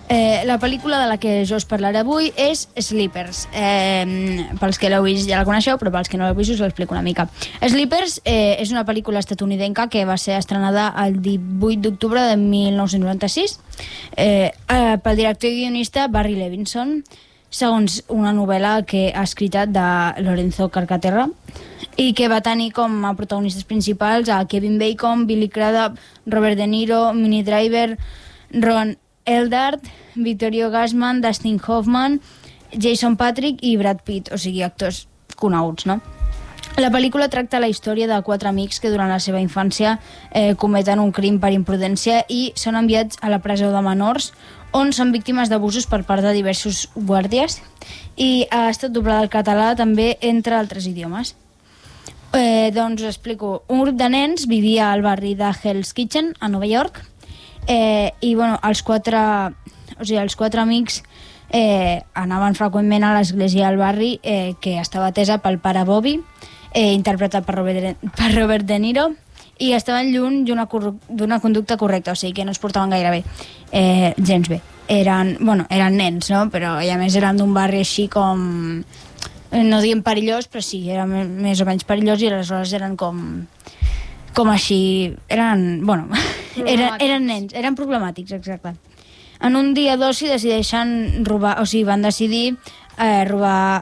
La pel·lícula de la que jo us parlaré avui és Sleepers. Pels que l'heu vist ja la coneixeu, però pels que no l'heu vist us l'explico una mica. Sleepers és una pel·lícula estatunidenca que va ser estrenada el 18 d'octubre de 1996 pel director i guionista Barry Levinson, segons una novel·la que ha escrit de Lorenzo Carcaterra i que va tenir com a protagonistes principals a Kevin Bacon, Billy Crudup, Robert De Niro, Minnie Driver, Ron Eldard, Vittorio Gassman, Dustin Hoffman, Jason Patric i Brad Pitt, o sigui, actors coneguts, no? La pel·lícula tracta la història de 4 amics que durant la seva infància cometen un crim per imprudència i són enviats a la presó de menors, on són víctimes d'abusos per part de diversos guàrdies, i ha estat doblada al català també, entre altres idiomes. Doncs us explico. Un grup de nens vivia al barri de Hell's Kitchen, a Nova York, i bueno, els quatre amics anaven freqüentment a l'església del barri, que estava atesa pel pare Bobby, interpretat per Robert De Niro, i estaven lluny d'una conducta correcta, o sigui que no es portaven gaire bé, gens bé. Eren nens, no? Però a més eren d'un barri així com, no diem perillós, però sí, era més o menys perillós, i aleshores eren com així, eren nens, eren problemàtics, exacte. En un dia d'oci decideixen robar, o sigui, van decidir robar